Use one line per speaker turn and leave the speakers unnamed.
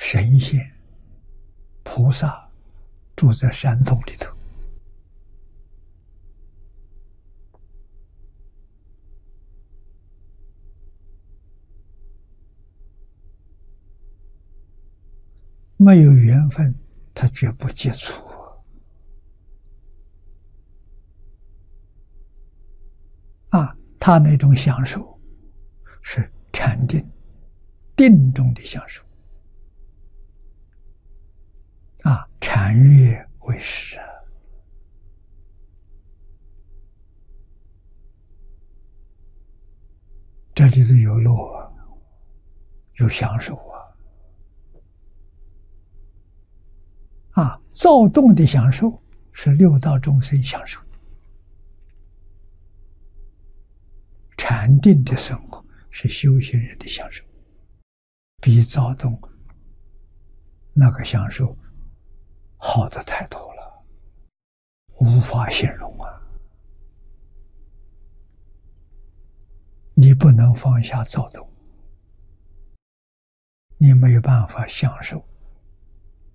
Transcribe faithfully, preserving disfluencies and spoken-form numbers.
神仙、菩萨住在山洞里头，没有缘分，他绝不接触。啊，他那种享受是禅定，定中的享受。啊，禅悦为师啊！这里头有乐啊，有享受啊！啊，躁动的享受是六道众生享受的，禅定的生活是修行人的享受，比躁动那个享受好的太多了，无法形容啊！你不能放下躁动，你没有办法享受